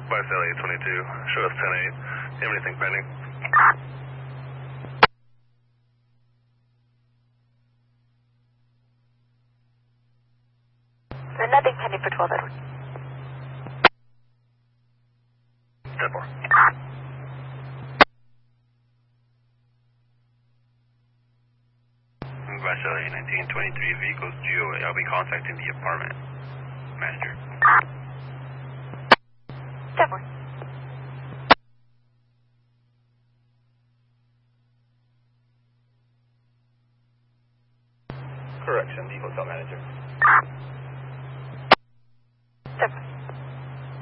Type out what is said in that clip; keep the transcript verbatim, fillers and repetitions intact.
Visalia twenty-two, show us ten eight. You have anything pending? There's nothing pending for twelve Edward. ten four. Visalia nineteen twenty-three, vehicles G O A. I'll be contacting the apartment manager. ten four. Correction, the hotel manager.